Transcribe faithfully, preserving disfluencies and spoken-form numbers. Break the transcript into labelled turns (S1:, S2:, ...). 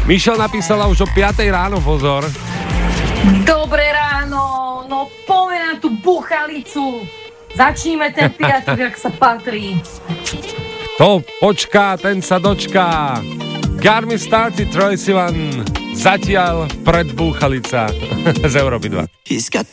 S1: Mišel napísala už o piatej ráno, pozor.
S2: Dobré ráno, no poďme na tú buchalicu. Začníme ten piatok, jak sa patrí.
S1: Kto počká, ten sa dočká. Got me started, Troye Sivan. Zatiaľ predbúchalica z Európy dva.
S3: He's got